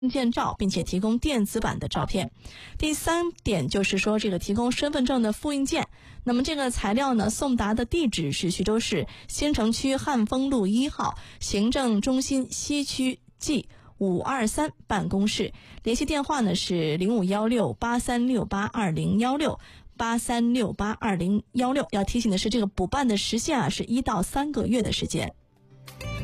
件照，并且提供电子版的照片。第3点就是说这个提供身份证的复印件。那么这个材料呢，送达的地址是徐州市新城区汉丰路1号行政中心西区G523办公室，联系电话呢是05168368201683682016。要提醒的是，这个补办的时限是1到3个月的时间。